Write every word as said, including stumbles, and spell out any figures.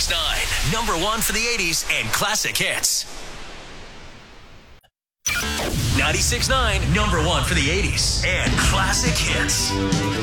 ninety-six point nine, number one for the eighties and classic hits. ninety-six point nine, number one for the eighties and classic hits.